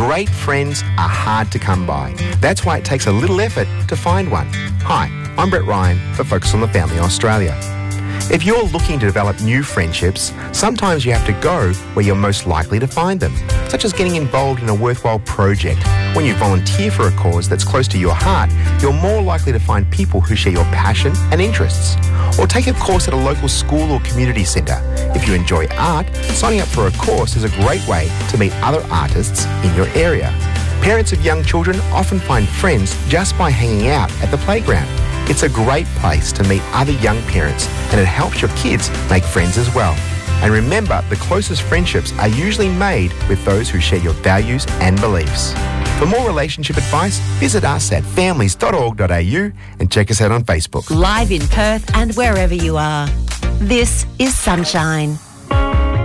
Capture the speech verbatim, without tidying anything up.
great friends are hard to come by. That's why it takes a little effort to find one. Hi, I'm Brett Ryan for Focus on the Family Australia. If you're looking to develop new friendships, sometimes you have to go where you're most likely to find them, such as getting involved in a worthwhile project. When you volunteer for a cause that's close to your heart, you're more likely to find people who share your passion and interests. Or take a course at a local school or community centre. If you enjoy art, signing up for a course is a great way to meet other artists in your area. Parents of young children often find friends just by hanging out at the playground. It's a great place to meet other young parents, and it helps your kids make friends as well. And remember, the closest friendships are usually made with those who share your values and beliefs. For more relationship advice, visit us at families dot org dot a u and check us out on Facebook. Live in Perth and wherever you are. This is Sunshine.